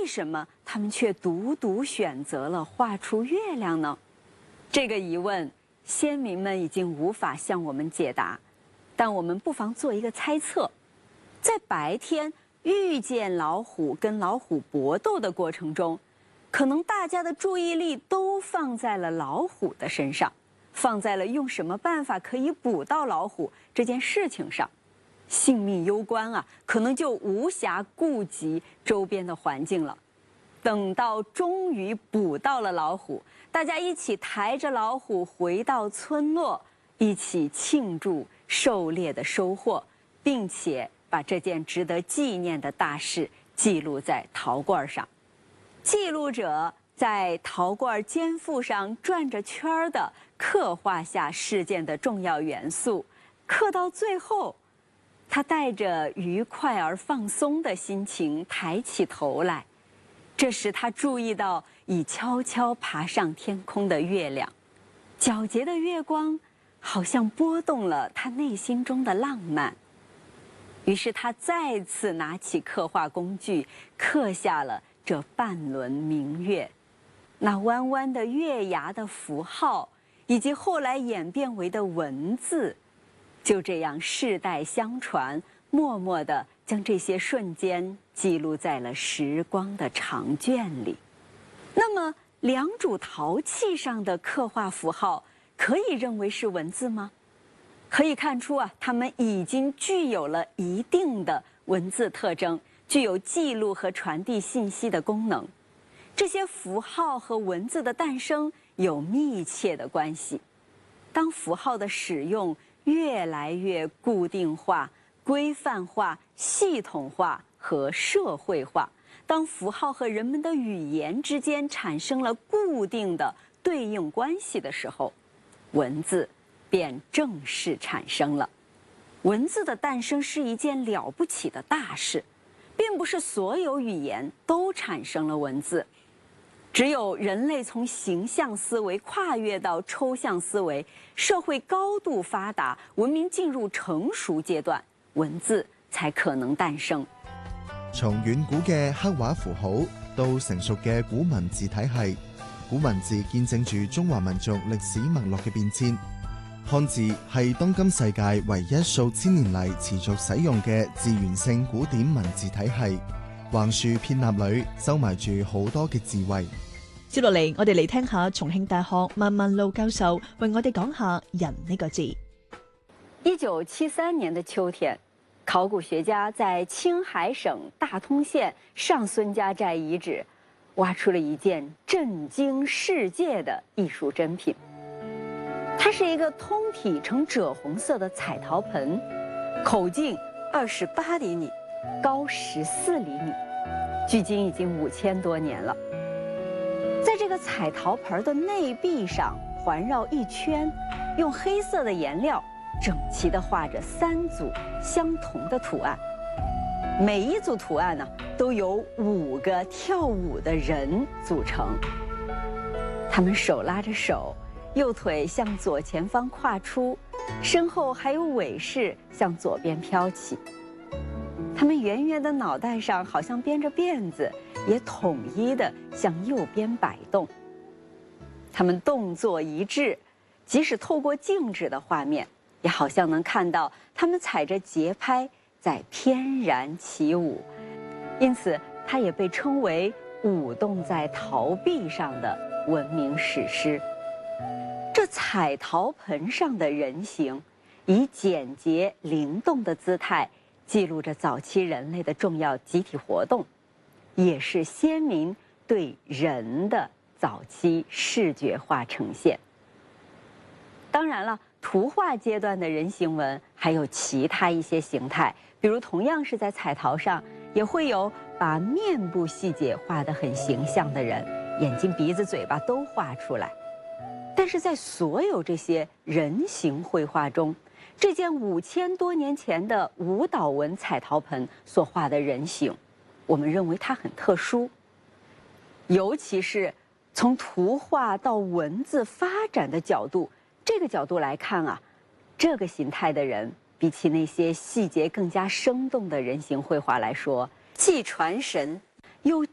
什么他们却独独选择了画出月亮呢？这个疑问，先民们已经无法向我们解答，但我们不妨做一个猜测：在白天遇见老虎跟老虎搏斗的过程中，可能大家的注意力都放在了老虎的身上，放在了用什么办法可以捕到老虎这件事情上。性命攸关啊，可能就无暇顾及周边的环境了。等到终于捕到了老虎，大家一起抬着老虎回到村落，一起庆祝狩猎的收获，并且把这件值得纪念的大事记录在陶罐上。记录者在陶罐肩腹上转着圈儿地刻画下事件的重要元素，刻到最后，他带着愉快而放松的心情抬起头来，这时他注意到已悄悄爬上天空的月亮，皎洁的月光好像拨动了他内心中的浪漫。于是他再次拿起刻画工具，刻下了这半轮明月。那弯弯的月牙的符号，以及后来演变为的文字，就这样世代相传，默默地将这些瞬间记录在了时光的长卷里。那么良渚陶器上的刻画符号可以认为是文字吗？可以看出啊，它们已经具有了一定的文字特征，具有记录和传递信息的功能。这些符号和文字的诞生有密切的关系。当符号的使用越来越固定化、规范化、系统化和社会化，当符号和人们的语言之间产生了固定的对应关系的时候，文字便正式产生了。文字的诞生是一件了不起的大事，并不是所有语言都产生了文字。只有人类从形象思维跨越到抽象思維，社會高度發達，文明進入成熟階段，文字才可能誕生。 從遠古嘅刻畫符號到成熟嘅古文字體系，古文字見證住中華民族歷史脈絡嘅變遷。漢字係當今世界唯一數千年嚟持續使用嘅字源性古典文字體系，橫豎片捺裏收埋住好多嘅智慧。 接落嚟，我哋嚟聽下重慶大學萬萬路教授為我哋講下人呢個字。 1973年的秋天，考古學家在青海省大通縣上孫家寨遺址挖出了一件震驚世界的藝術珍品。它是一個通體呈赭紅色的彩陶盆，口徑28厘米，高14厘米，距今已經5000多年了。在這個彩陶盆的內壁上環繞一圈，用黑色的顏料整齊地畫着3組相同的圖案，每一組圖案呢都由5個跳舞的人組成，他們手拉着手，右腿向左前方跨出，身後還有尾飾向左邊飄起。他們圓圓的腦袋上好像編着辮子，也統一地向右邊擺動。他們動作一致，即使透過靜止的畫面，也好像能看到他們踩着節拍在翩然起舞。因此，它也被稱為舞動在陶壁上的文明史詩。這彩陶盆上的人形，以簡潔靈動的姿態記錄着早期人類的重要集體活動，也是先民對人的早期視覺化呈現。當然了，圖畫階段的人形紋還有其他一些形態，比如同樣是在彩陶上，也會有把面部細節畫得很形象的人，眼睛、鼻子、嘴巴都畫出來。但是在所有這些人形繪畫中，這件5000多年前的舞蹈紋彩陶盆所畫的人形，我們認為它很特殊，尤其是從圖畫到文字發展的角度，這個角度來看啊，這個形態的人比起那些細節更加生動的人形繪畫來說，既傳神又